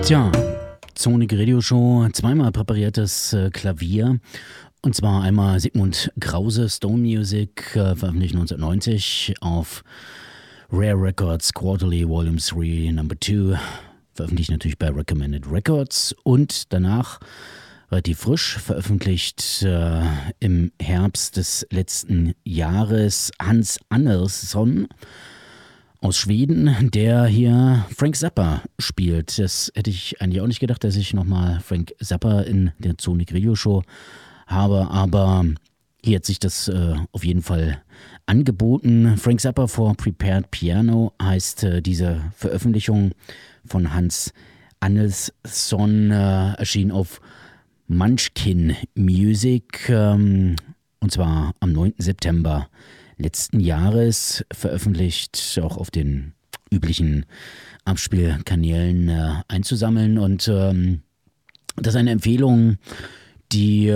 Tja, Sonic Radio Show, zweimal präpariertes Klavier. Und zwar einmal Sigmund Krause, Stone Music, veröffentlicht 1990 auf Rare Records, Quarterly, Volume 3, Number 2, veröffentlicht natürlich bei Recommended Records und danach relativ frisch, veröffentlicht im Herbst des letzten Jahres Hans Andersson aus Schweden, der hier Frank Zappa spielt. Das hätte ich eigentlich auch nicht gedacht, dass ich nochmal Frank Zappa in der Sonic Radio Show habe, aber hier hat sich das auf jeden Fall angeboten. Frank Zappa for Prepared Piano heißt diese Veröffentlichung von Hans Andersson, erschien auf Munchkin Music und zwar am 9. September letzten Jahres, veröffentlicht auch auf den üblichen Abspielkanälen einzusammeln. Und das ist eine Empfehlung, die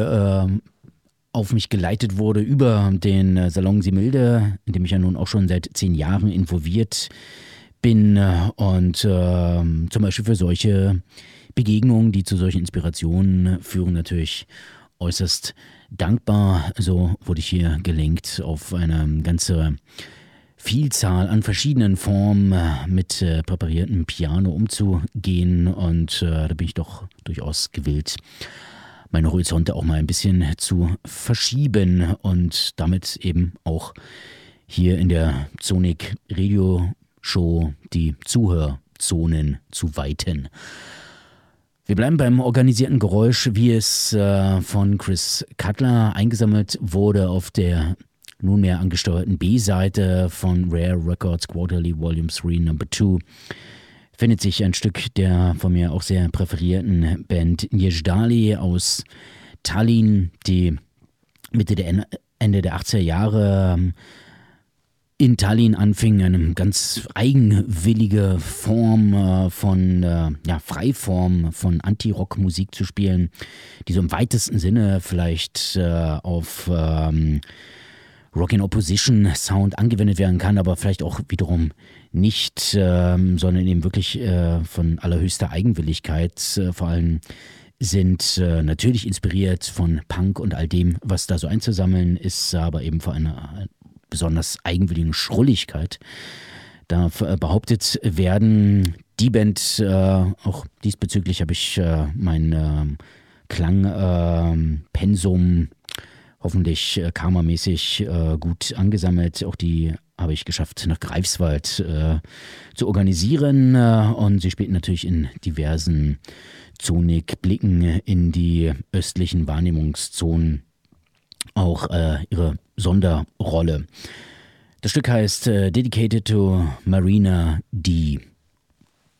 auf mich geleitet wurde über den Salon Similde, in dem ich ja nun auch schon seit 10 Jahren involviert bin und zum Beispiel für solche Begegnungen, die zu solchen Inspirationen führen, natürlich äußerst dankbar. So wurde ich hier gelenkt, auf eine ganze Vielzahl an verschiedenen Formen mit präpariertem Piano umzugehen und da bin ich doch durchaus gewillt, meine Horizonte auch mal ein bisschen zu verschieben und damit eben auch hier in der Sonic Radio Show die Zuhörzonen zu weiten. Wir bleiben beim organisierten Geräusch, wie es von Chris Cutler eingesammelt wurde auf der nunmehr angesteuerten B-Seite von Rare Records Quarterly Volume 3 Number 2. Findet sich ein Stück der von mir auch sehr präferierten Band Njezdali aus Tallinn, die Ende der 80er Jahre in Tallinn anfing, eine ganz eigenwillige Form Freiform von Anti-Rock-Musik zu spielen, die so im weitesten Sinne vielleicht auf Rock-in-Opposition-Sound angewendet werden kann, aber vielleicht auch wiederum nicht, sondern eben wirklich von allerhöchster Eigenwilligkeit vor allem sind, natürlich inspiriert von Punk und all dem, was da so einzusammeln ist, aber eben vor einer besonders eigenwilligen Schrulligkeit darf behauptet werden. Die Band, auch diesbezüglich habe ich mein Klangpensum hoffentlich karmamäßig gut angesammelt. Auch die habe ich geschafft, nach Greifswald zu organisieren. Und sie spielten natürlich in diversen Sonic-Blicken in die östlichen Wahrnehmungszonen auch ihre Sonderrolle. Das Stück heißt Dedicated to Marina D.